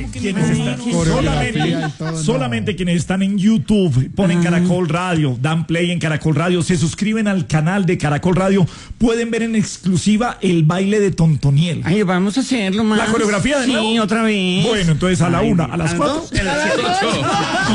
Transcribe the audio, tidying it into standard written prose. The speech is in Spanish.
solamente quienes están en YouTube, ponen Caracol Radio, dan play en Caracol Radio, se suscriben al canal de Caracol Radio, pueden ver en exclusiva el baile de Tontoniel. Ay, vamos a hacerlo más. ¿La coreografía de nuevo? Sí, otra vez. Bueno, entonces a la 1, a las 4.